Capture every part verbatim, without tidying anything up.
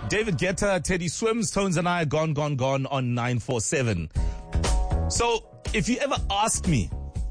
David Guetta, Teddy Swims, Tones and I, Gone, Gone, Gone on nine four seven. So, if you ever ask me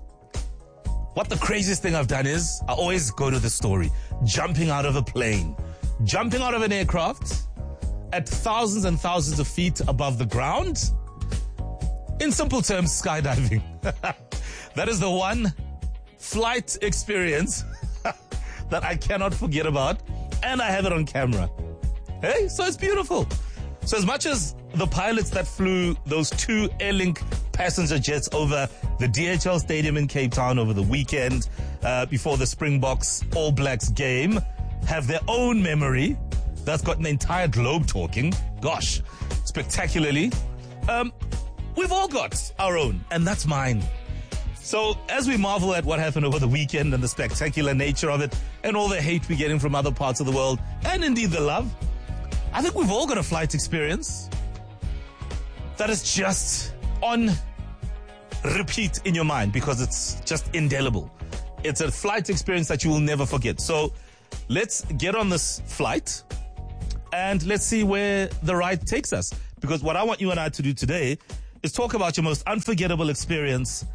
what the craziest thing I've done is, I always go to the story. Jumping out of a plane. Jumping out of an aircraft at thousands and thousands of feet above the ground. In simple terms, skydiving. That is the one flight experience that I cannot forget about, and I have it on camera. Hey, so it's beautiful. So as much as the pilots that flew those two Airlink passenger jets over the D H L Stadium in Cape Town over the weekend uh, before the Springboks All Blacks game have their own memory that's got an entire globe talking, gosh, spectacularly, um, we've all got our own, and that's mine. So as we marvel at what happened over the weekend and the spectacular nature of it and all the hate we're getting from other parts of the world, and indeed the love, I think we've all got a flight experience that is just on repeat in your mind because it's just indelible. It's a flight experience that you will never forget. So let's get on this flight and let's see where the ride takes us. Because what I want you and I to do today is talk about your most unforgettable experience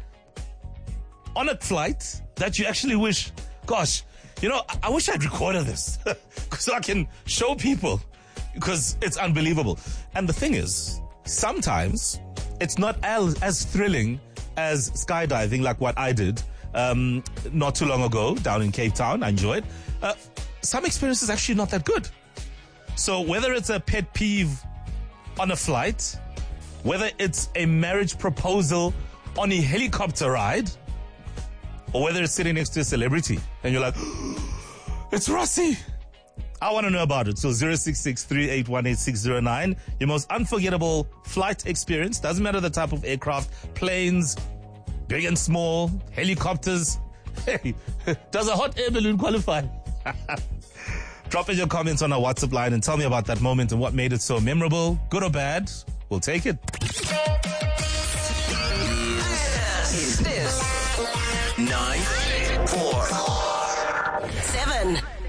on a flight that you actually wish, gosh, you know, I, I wish I'd recorded this so I can show people, because it's unbelievable. And the thing is, sometimes it's not as, as thrilling as skydiving, like what I did um, not too long ago down in Cape Town. I enjoyed. Uh, some experiences actually not that good. So whether it's a pet peeve on a flight, whether it's a marriage proposal on a helicopter ride, or whether it's sitting next to a celebrity and you're like, it's Rossi. I want to know about it. So zero six six, three eight one, eight six zero nine. Your most unforgettable flight experience. Doesn't matter the type of aircraft, planes, big and small, helicopters. Hey, does a hot air balloon qualify? Drop in your comments on our WhatsApp line and tell me about that moment and what made it so memorable. Good or bad, we'll take it. Is this nine four seven?